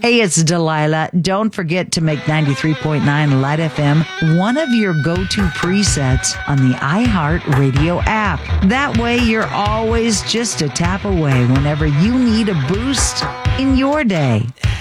Hey, it's Delilah. Don't forget to make 93.9 Light FM one of your go-to presets on the iHeart Radio app. That way, you're always just a tap away whenever you need a boost in your day.